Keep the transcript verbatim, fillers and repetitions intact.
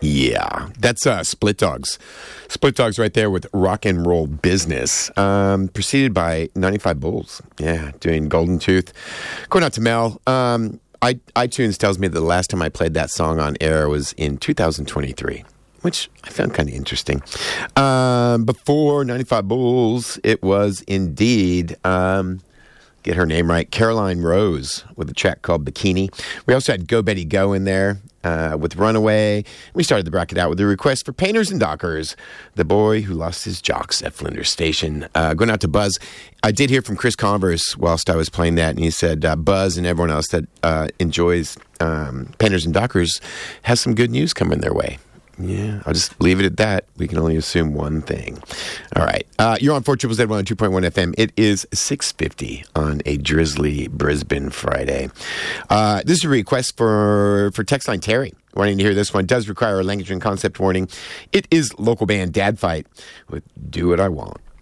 Yeah, that's uh, Split Dogs. Split Dogs right there with Rock and Roll Business. Um, preceded by ninety-five Bulls. Yeah, doing Golden Tooth. Going out to Mel. Um, I, iTunes tells me that the last time I played that song on air was in two thousand twenty-three, which I found kind of interesting. Um, before ninety-five Bulls, it was indeed... Um, get her name right, Caroline Rose with a track called Bikini. We also had Go Betty Go in there uh, with Runaway. We started the bracket out with a request for Painters and Dockers, the boy who lost his jocks at Flinders Station. Uh, going out to Buzz. I did hear from Chris Converse whilst I was playing that, and he said uh, Buzz and everyone else that uh, enjoys um, Painters and Dockers has some good news coming their way. Yeah, I'll just leave it at that. We can only assume one thing. All right. Uh, you're on four Z Z one oh two point one F M. It is six fifty on a drizzly Brisbane Friday. Uh, this is a request for, for text line Terry. Wanting to hear this one. It does require a language and concept warning. It is local band Dad Fight with Do What I Want.